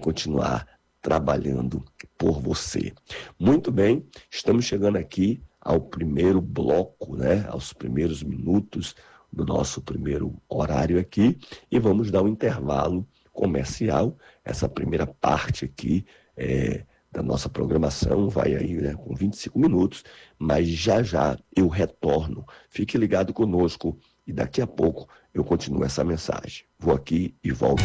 continuar trabalhando por você. Muito bem, estamos chegando aqui ao primeiro bloco, né? Aos primeiros minutos do nosso primeiro horário aqui e vamos dar um intervalo comercial. Essa primeira parte aqui da nossa programação vai aí, né, com 25 minutos, mas já já eu retorno. Fique ligado conosco e daqui a pouco eu continuo essa mensagem. Vou aqui e volto.